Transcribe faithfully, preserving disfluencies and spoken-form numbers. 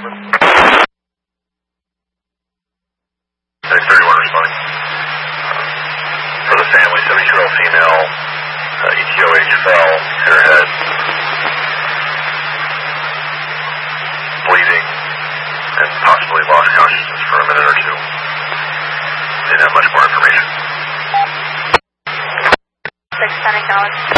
six thirty-one responding. For the family, seventy-two-year-old female, uh, E T O H fell, hit her head, bleeding, and possibly lost consciousness for a minute or two. Didn't have much more information. six ten acknowledged.